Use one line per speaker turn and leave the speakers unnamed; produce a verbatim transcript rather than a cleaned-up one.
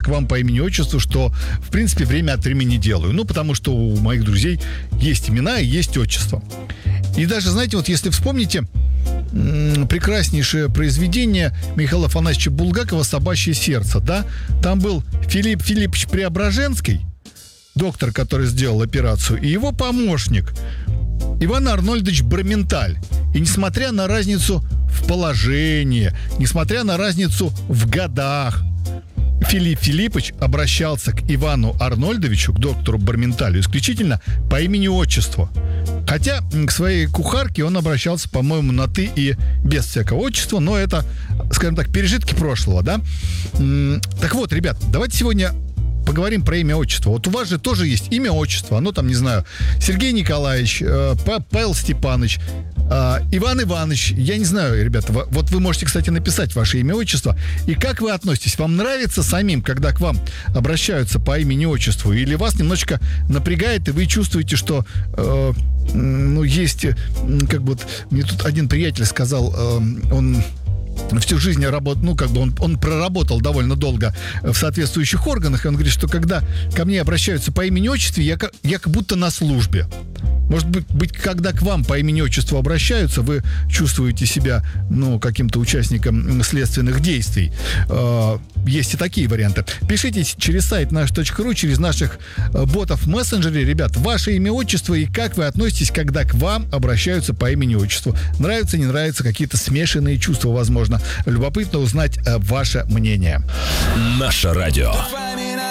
к вам по имени-отчеству, что, в принципе, время от времени делаю. Ну, потому что у моих друзей есть имена и есть отчество. И даже, знаете, вот если вспомните прекраснейшее произведение Михаила Афанасьевича Булгакова «Собачье сердце», да? Там был Филипп Филиппович Преображенский, доктор, который сделал операцию, и его помощник Иван Арнольдович Браменталь. И несмотря на разницу в положении, несмотря на разницу в годах, Филипп Филиппович обращался к Ивану Арнольдовичу, к доктору Браменталю, исключительно по имени-отчеству. Хотя к своей кухарке он обращался, по-моему, на «ты» и без всякого отчества, но это, скажем так, пережитки прошлого, да? Так вот, ребят, давайте сегодня поговорим про имя-отчество. Вот у вас же тоже есть имя-отчество. Оно там, не знаю, Сергей Николаевич, э, Павел Степанович, э, Иван Иванович. Я не знаю, ребята. Вот вы можете, кстати, написать ваше имя-отчество. И как вы относитесь? Вам нравится самим, когда к вам обращаются по имени-отчеству? Или вас немножечко напрягает, и вы чувствуете, что э, ну, есть... Как бы вот мне тут один приятель сказал, э, он... всю жизнь работал, ну, как бы он, он проработал довольно долго в соответствующих органах, и он говорит, что когда ко мне обращаются по имени-отчеству, я, я как будто на службе. Может быть, быть, когда к вам по имени-отчеству обращаются, вы чувствуете себя, ну, каким-то участником следственных действий. Э, есть и такие варианты. Пишите через сайт наш точка ру, через наших ботов в мессенджере. Ребят, ваше имя-отчество и как вы относитесь, когда к вам обращаются по имени-отчеству. Нравится, не нравится, какие-то смешанные чувства, возможно. Любопытно узнать э, ваше мнение.
Наше радио.